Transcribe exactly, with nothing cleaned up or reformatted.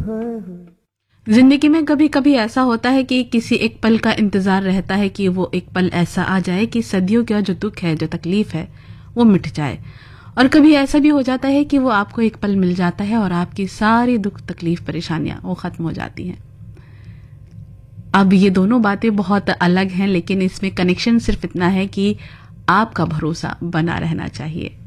जिंदगी में कभी कभी ऐसा होता है कि किसी एक पल का इंतजार रहता है कि वो एक पल ऐसा आ जाए कि सदियों का जो दुख है, जो तकलीफ है, वो मिट जाए। और कभी ऐसा भी हो जाता है कि वो आपको एक पल मिल जाता है और आपकी सारी दुख तकलीफ परेशानियां वो खत्म हो जाती हैं। अब ये दोनों बातें बहुत अलग हैं, लेकिन इसमें कनेक्शन सिर्फ इतना है कि आपका भरोसा बना रहना चाहिए।